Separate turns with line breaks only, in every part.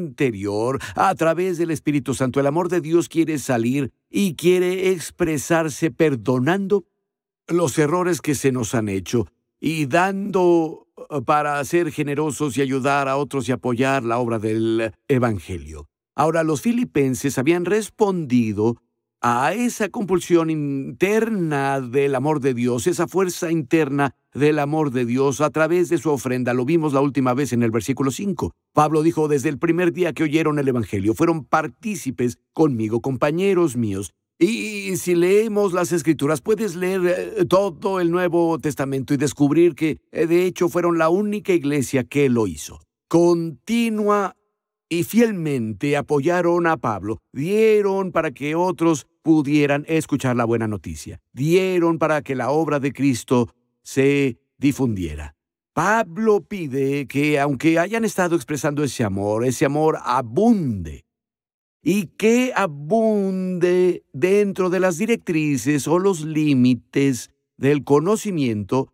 interior a través del Espíritu Santo. El amor de Dios quiere salir y quiere expresarse perdonando los errores que se nos han hecho y dando para ser generosos y ayudar a otros y apoyar la obra del Evangelio. Ahora, los filipenses habían respondido a esa compulsión interna del amor de Dios, esa fuerza interna del amor de Dios a través de su ofrenda. Lo vimos la última vez en el versículo 5. Pablo dijo, desde el primer día que oyeron el Evangelio, fueron partícipes conmigo, compañeros míos. Y si leemos las Escrituras, puedes leer todo el Nuevo Testamento y descubrir que, de hecho, fueron la única iglesia que lo hizo. Continua y fielmente apoyaron a Pablo, dieron para que otros pudieran escuchar la buena noticia, dieron para que la obra de Cristo se difundiera. Pablo pide que, aunque hayan estado expresando ese amor abunde, y que abunde dentro de las directrices o los límites del conocimiento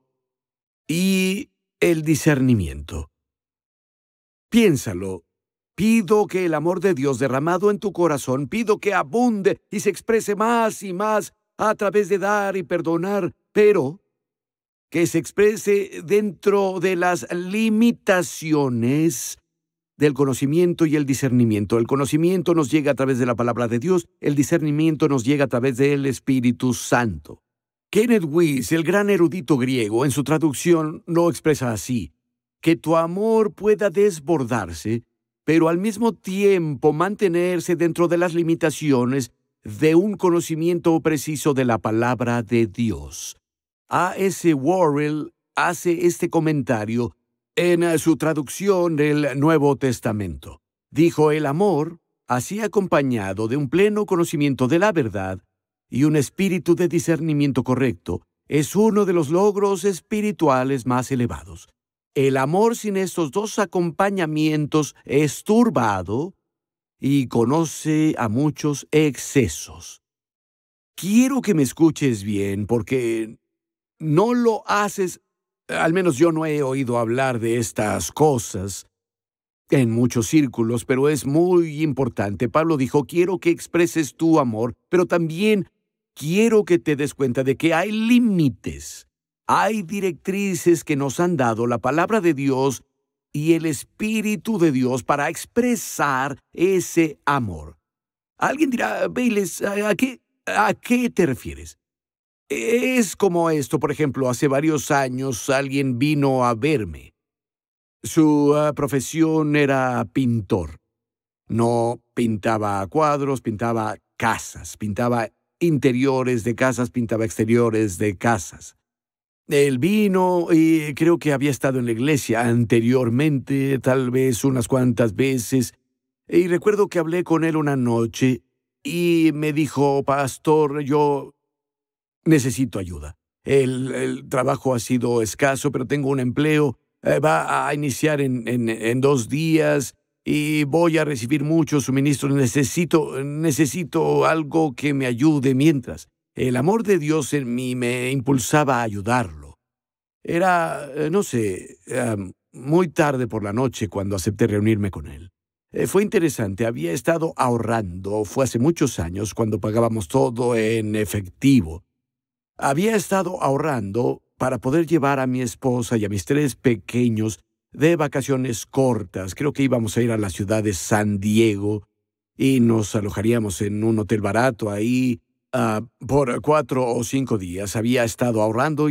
y el discernimiento. Piénsalo. Pido que el amor de Dios derramado en tu corazón, pido que abunde y se exprese más y más a través de dar y perdonar, pero que se exprese dentro de las limitaciones del conocimiento y el discernimiento. El conocimiento nos llega a través de la palabra de Dios, el discernimiento nos llega a través del Espíritu Santo. Kenneth Wuest, el gran erudito griego, en su traducción lo expresa así: que tu amor pueda desbordarse, pero al mismo tiempo mantenerse dentro de las limitaciones de un conocimiento preciso de la palabra de Dios. A.S. Warrell hace este comentario en su traducción del Nuevo Testamento. Dijo, el amor, así acompañado de un pleno conocimiento de la verdad y un espíritu de discernimiento correcto, es uno de los logros espirituales más elevados. El amor sin estos dos acompañamientos es turbado y conoce a muchos excesos. Quiero que me escuches bien, porque no lo haces, al menos yo no he oído hablar de estas cosas en muchos círculos, pero es muy importante. Pablo dijo, quiero que expreses tu amor, pero también quiero que te des cuenta de que hay límites. Hay directrices que nos han dado la palabra de Dios y el Espíritu de Dios para expresar ese amor. Alguien dirá, Bayless, ¿a qué te refieres? Es como esto, por ejemplo, hace varios años alguien vino a verme. Su profesión era pintor. No pintaba cuadros, pintaba casas, pintaba interiores de casas, pintaba exteriores de casas. Él vino y creo que había estado en la iglesia anteriormente, tal vez unas cuantas veces, y recuerdo que hablé con él una noche y me dijo, pastor, yo necesito ayuda. El trabajo ha sido escaso, pero tengo un empleo, va a iniciar en 2 días y voy a recibir muchos suministros. Necesito algo que me ayude mientras. El amor de Dios en mí me impulsaba a ayudarlo. Era, muy tarde por la noche cuando acepté reunirme con él. Fue interesante, había estado ahorrando, fue hace muchos años cuando pagábamos todo en efectivo. Había estado ahorrando para poder llevar a mi esposa y a mis 3 pequeños de vacaciones cortas. Creo que íbamos a ir a la ciudad de San Diego y nos alojaríamos en un hotel barato ahí por 4 o 5 días. Había estado ahorrando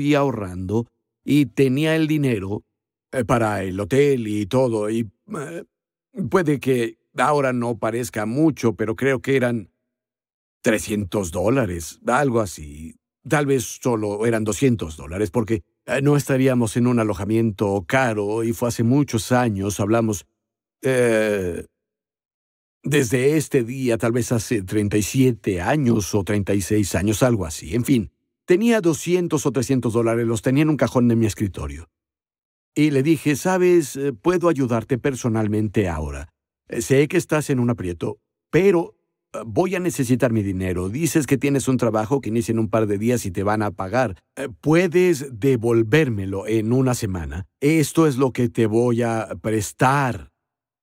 y tenía el dinero para el hotel y todo. Y puede que ahora no parezca mucho, pero creo que eran $300, algo así. Tal vez solo eran $200, porque no estaríamos en un alojamiento caro y fue hace muchos años. Hablamos desde este día, tal vez hace 37 años o 36 años, algo así. En fin, tenía $200 o $300, los tenía en un cajón de mi escritorio. Y le dije, ¿sabes? Puedo ayudarte personalmente ahora. Sé que estás en un aprieto, pero voy a necesitar mi dinero. Dices que tienes un trabajo que inicia en un par de días y te van a pagar. Puedes devolvérmelo en una semana. Esto es lo que te voy a prestar.